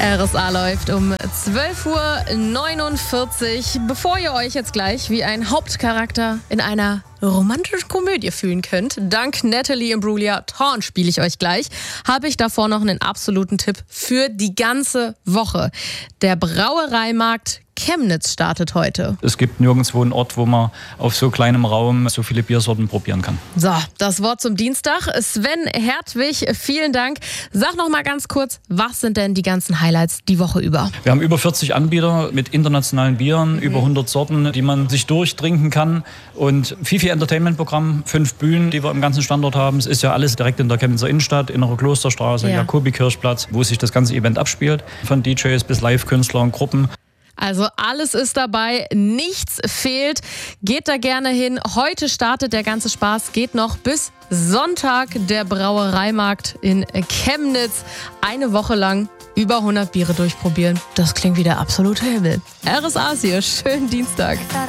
RSA läuft um 12:49 Uhr. Bevor ihr euch jetzt gleich wie ein Hauptcharakter in einer romantischen Komödie fühlen könnt, dank Natalie Imbruglia, Thorn spiele ich euch gleich, habe ich davor noch einen absoluten Tipp für die ganze Woche. Der Brauereimarkt Chemnitz startet heute. Es gibt nirgendwo einen Ort, wo man auf so kleinem Raum so viele Biersorten probieren kann. So, das Wort zum Dienstag. Sven Hertwig, vielen Dank. Sag noch mal ganz kurz, was sind denn die ganzen Highlights die Woche über? Wir haben über 40 Anbieter mit internationalen Bieren, über 100 Sorten, die man sich durchtrinken kann. Und viel Entertainment-Programm, 5 Bühnen, die wir im ganzen Standort haben. Es ist ja alles direkt in der Chemnitzer Innenstadt, Innere Klosterstraße, Jakobi-Kirchplatz, wo sich das ganze Event abspielt. Von DJs bis Live-Künstler und Gruppen. Also alles ist dabei, nichts fehlt. Geht da gerne hin. Heute startet der ganze Spaß, geht noch bis Sonntag der Brauereimarkt in Chemnitz. Eine Woche lang über 100 Biere durchprobieren. Das klingt wie der absolute Himmel. RSA hier, schönen Dienstag.